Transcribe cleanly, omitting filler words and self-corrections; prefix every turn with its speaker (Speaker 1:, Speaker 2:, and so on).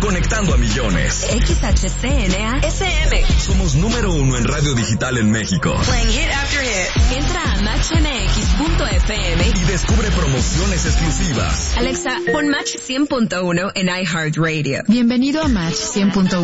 Speaker 1: conectando a millones.
Speaker 2: XHCNA FM.
Speaker 1: Somos número 1 en radio digital en México.
Speaker 2: Playing hit after hit. Entra a matchmx.fm
Speaker 1: y descubre promociones exclusivas.
Speaker 2: Alexa, pon Match 100.1 en iHeartRadio.
Speaker 3: Bienvenido a Match 100.1.